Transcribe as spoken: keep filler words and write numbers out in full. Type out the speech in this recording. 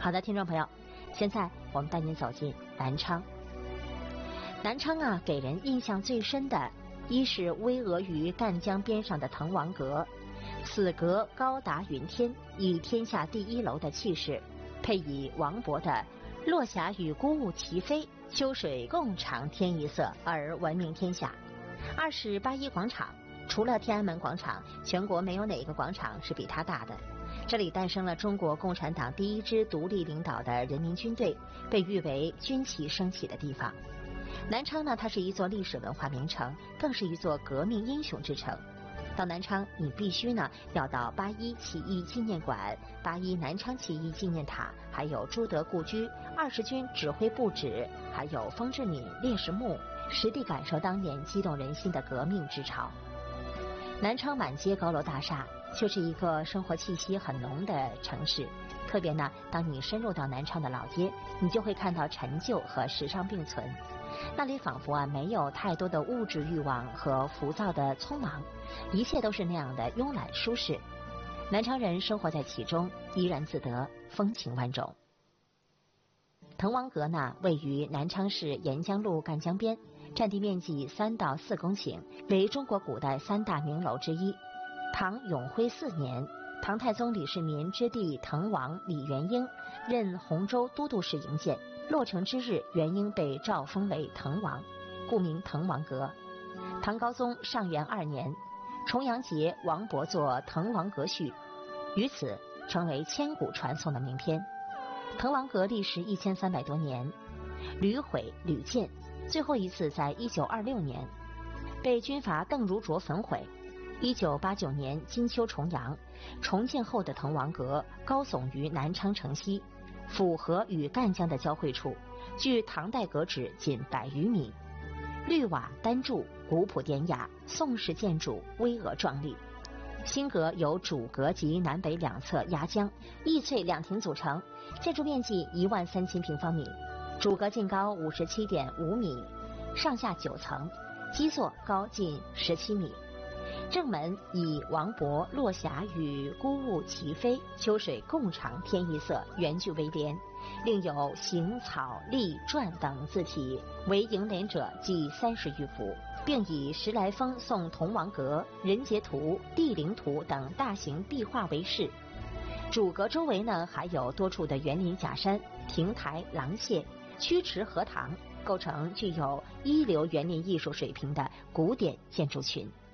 好的，听众朋友，现在我们带您走进南昌。南昌啊，给人印象最深的，一是巍峨于赣江边上的滕王阁，此阁高达云天，以天下第一楼的气势，配以王勃的“落霞与孤鹜齐飞，秋水共长天一色”而闻名天下。二是八一广场，除了天安门广场，全国没有哪个广场是比它大的。这里诞生了中国共产党第一支独立领导的人民军队，被誉为军旗升起的地方。南昌呢，它是一座历史文化名城，更是一座革命英雄之城。到南昌，你必须呢要到八一起义纪念馆、八一南昌起义纪念塔，还有朱德故居、二十军指挥部址，还有方志敏烈士墓，实地感受当年激动人心的革命之潮。南昌满街高楼大厦，却是一个生活气息很浓的城市。特别呢，当你深入到南昌的老街，你就会看到陈旧和时尚并存。那里仿佛啊没有太多的物质欲望和浮躁的匆忙，一切都是那样的慵懒舒适。南昌人生活在其中，怡然自得，风情万种。滕王阁呢，位于南昌市沿江路赣江边，占地面积三到四公顷，为中国古代三大名楼之一。唐永徽四年，唐太宗李世民之弟滕王李元婴任洪州都督使营建，落成之日，元婴被诏封为滕王，故名滕王阁。唐高宗上元二年，重阳节，王勃作《滕王阁序》，于此成为千古传颂的名篇。滕王阁历时一千三百多年，屡毁屡建，最后一次在一九二六年被军阀邓如镯焚毁。一九八九年金秋重阳，重建后的滕王阁高耸于南昌城西，府河与赣江的交汇处，距唐代阁址仅百余米。绿瓦单柱，古朴典雅，宋式建筑巍峨壮丽。新阁由主阁及南北两侧压江、翼翠两亭组成，建筑面积一万三千平方米。主阁净高五十七点五米，上下九层，基座高近十七米。正门以王勃“落霞与孤鹜齐飞，秋水共长天一色”原句为联，另有行草隶篆等字体，为楹联者计三十余幅，并以时来峰送滕王阁、人杰图、地灵图等大型壁画为饰。主阁周围呢，还有多处的园林假山、亭台廊榭、曲池荷塘，构成具有一流园林艺术水平的古典建筑群。